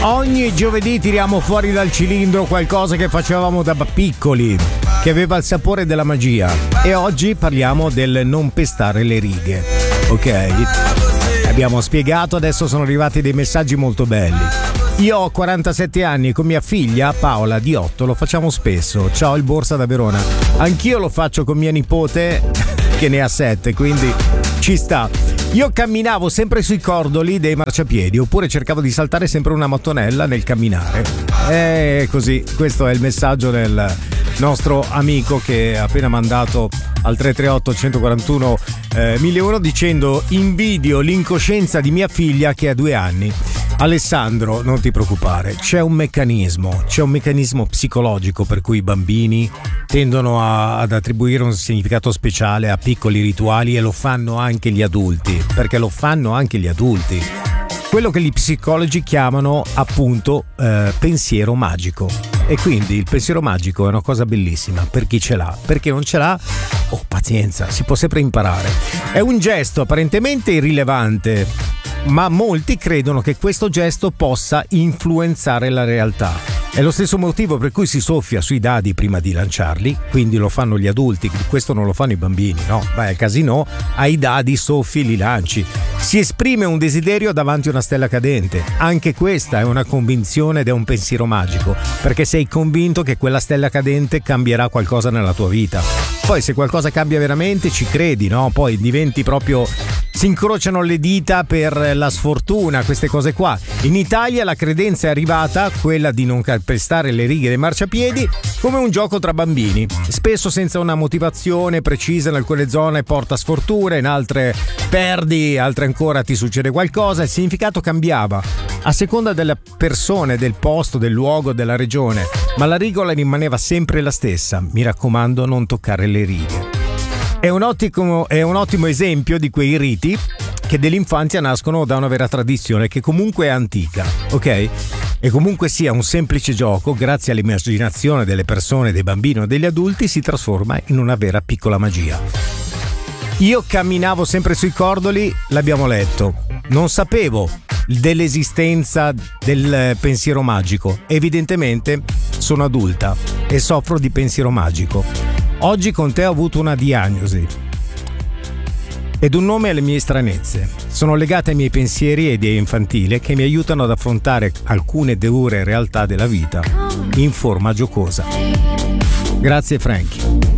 Ogni giovedì tiriamo fuori dal cilindro qualcosa che facevamo da piccoli, che aveva il sapore della magia. E oggi parliamo del non pestare le righe, ok? Abbiamo spiegato, adesso sono arrivati dei messaggi molto belli. Io ho 47 anni e con mia figlia Paola di 8 lo facciamo spesso. Ciao il Borsa da Verona. Anch'io lo faccio con mia nipote che ne ha 7, quindi ci sta. Io camminavo sempre sui cordoli dei marciapiedi oppure cercavo di saltare sempre una mattonella nel camminare. Così, questo è il messaggio del nostro amico che ha appena mandato al 338 141 1001 dicendo: invidio l'incoscienza di mia figlia che ha 2 anni. Alessandro, non ti preoccupare, c'è un meccanismo psicologico per cui i bambini tendono ad attribuire un significato speciale a piccoli rituali, e lo fanno anche gli adulti, perché lo fanno anche gli adulti. Quello che gli psicologi chiamano appunto pensiero magico. E quindi il pensiero magico è una cosa bellissima per chi ce l'ha. Per chi non ce l'ha, pazienza, si può sempre imparare. È un gesto apparentemente irrilevante, ma molti credono che questo gesto possa influenzare la realtà. È lo stesso motivo per cui si soffia sui dadi prima di lanciarli, quindi lo fanno gli adulti, questo non lo fanno i bambini, no? Vai al casino, ai dadi soffi, li lanci. Si esprime un desiderio davanti a una stella cadente. Anche questa è una convinzione ed è un pensiero magico, perché sei convinto che quella stella cadente cambierà qualcosa nella tua vita. Poi se qualcosa cambia veramente ci credi, no? Poi diventi proprio... si incrociano le dita per la sfortuna, queste cose qua. In Italia la credenza è arrivata, quella di non calpestare le righe dei marciapiedi, come un gioco tra bambini. Spesso senza una motivazione precisa, in alcune zone porta sfortuna, in altre perdi, altre ancora ti succede qualcosa. Il significato cambiava a seconda delle persone, del posto, del luogo, della regione, ma la regola rimaneva sempre la stessa. Mi raccomando, non toccare le righe. È un ottimo esempio di quei riti che dell'infanzia nascono da una vera tradizione che comunque è antica, ok? E comunque sia un semplice gioco, grazie all'immaginazione delle persone, dei bambini o degli adulti, si trasforma in una vera piccola magia. Io camminavo sempre sui cordoli, l'abbiamo letto. Non sapevo dell'esistenza del pensiero magico. Evidentemente sono adulta e soffro di pensiero magico. Oggi con te ho avuto una diagnosi ed un nome alle mie stranezze. Sono legate ai miei pensieri e idee infantili che mi aiutano ad affrontare alcune dure realtà della vita in forma giocosa. Grazie Frankie.